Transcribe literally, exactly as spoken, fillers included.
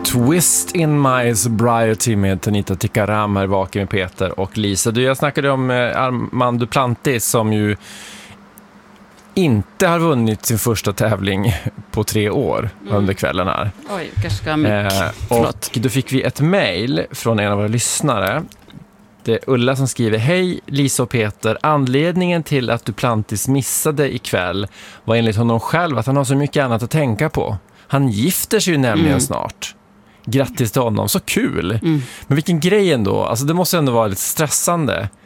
Twist in My Sobriety med Tanita Tikaram här vaken med Peter och Lisa. Du, jag snackade om eh, Armand Duplantis som ju inte har vunnit sin första tävling på tre år mm. under kvällen här. Oj, kanske ska ha mycket. Eh, och då fick vi ett mejl från en av våra lyssnare. Det är Ulla som skriver: Hej Lisa och Peter, anledningen till att Duplantis missade ikväll var enligt honom själv att han har så mycket annat att tänka på. Han gifter sig ju nämligen mm. snart. Grattis till honom, så kul. Mm. Men vilken grej ändå, alltså det måste ändå vara lite stressande.